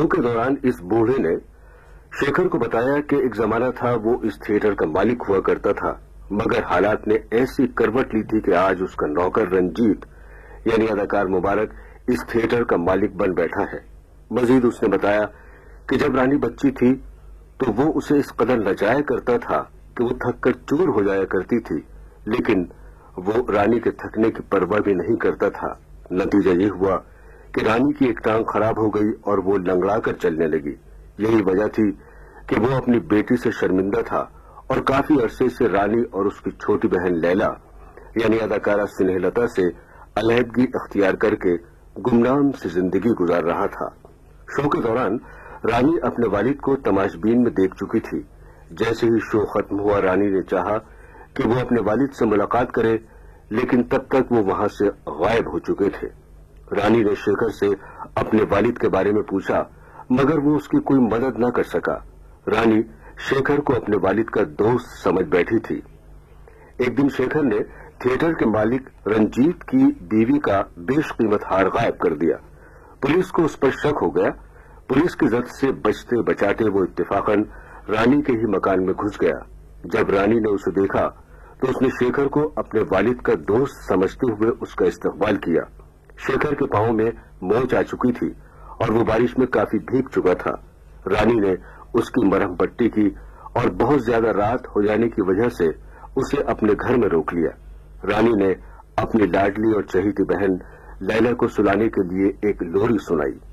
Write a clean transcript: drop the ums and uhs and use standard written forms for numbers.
के दौरान इस बूढ़े ने शेखर को बताया कि एक जमाना था वो इस थिएटर का मालिक हुआ करता था, मगर हालात ने ऐसी करवट ली थी कि आज उसका नौकर रंजीत यानी अदाकार मुबारक इस थिएटर का मालिक बन बैठा है। मजीद उसने बताया कि जब रानी बच्ची थी तो वो उसे इस कदर लजाया करता था कि वो थक कर चूर हो जाया करती थी, लेकिन वो रानी के थकने की परवाह भी नहीं करता था। नतीजा ये हुआ कि रानी की एक टांग खराब हो गई और वो लंगड़ा कर चलने लगी। यही वजह थी कि वो अपनी बेटी से शर्मिंदा था और काफी अरसे से रानी और उसकी छोटी बहन लैला यानी अदाकारा स्नेहलता से अलहदगी अख्तियार करके गुमनाम से जिंदगी गुजार रहा था। शो के दौरान रानी अपने वालिद को तमाशबीन में देख चुकी थी। जैसे ही शो खत्म हुआ, रानी ने चाहा कि वो अपने वालिद से मुलाकात करे, लेकिन तब तक वो वहां से गायब हो चुके थे। रानी ने शेखर से अपने वालिद के बारे में पूछा, मगर वो उसकी कोई मदद न कर सका। रानी शेखर को अपने वालिद का दोस्त समझ बैठी थी। एक दिन शेखर ने थिएटर के मालिक रंजीत की बीवी का बेशकीमत हार गायब कर दिया। पुलिस को उस पर शक हो गया। पुलिस की जद से बचते बचाते वो इत्तेफाकन रानी के ही मकान में घुस गया। जब रानी ने उसे देखा तो उसने शेखर को अपने वालिद का दोस्त समझते हुए उसका इस्तकबाल किया। शेखर के पांव में मोच आ चुकी थी और वो बारिश में काफी भीग चुका था। रानी ने उसकी मरहम पट्टी की और बहुत ज्यादा रात हो जाने की वजह से उसे अपने घर में रोक लिया। रानी ने अपनी लाडली और चहेती बहन लैला को सुलाने के लिए एक लोरी सुनाई।